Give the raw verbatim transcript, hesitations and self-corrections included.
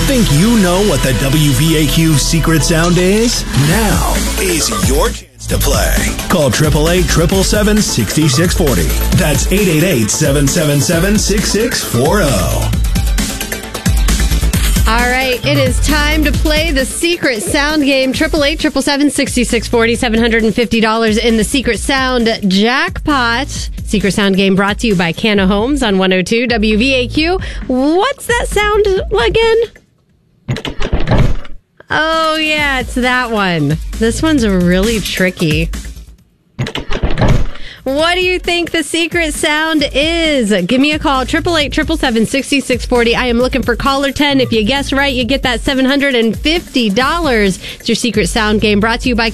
Think you know what the W V A Q secret sound is? Now is your chance to play. Call eight eight eight, seven seven seven, six six four zero. That's eight eight eight, seven seven seven, six six four zero. All right, it is time to play the secret sound game. eight eight eight, seven seven seven, six six four zero, seven hundred fifty dollars in the secret sound jackpot. Secret sound game brought to you by Canna Homes on one oh two W V A Q. What's that sound again? Oh, yeah, it's that one. This one's really tricky. What do you think the secret sound is? Give me a call, eight eight eight, seven seven seven, six six four zero. I am looking for caller ten. If you guess right, you get that seven hundred fifty dollars. It's your secret sound game brought to you by